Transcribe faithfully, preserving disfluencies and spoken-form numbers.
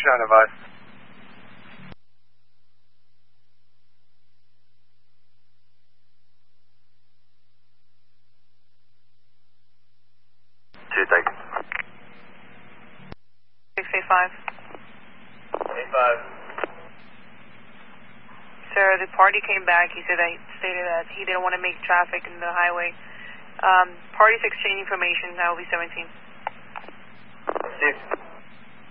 Station on advice. Two, thank you. six eight five. eight five. Sir, the party came back. He said that he stated that he didn't want to make traffic in the highway. Um, parties exchange information. That will be seventeen. Steve.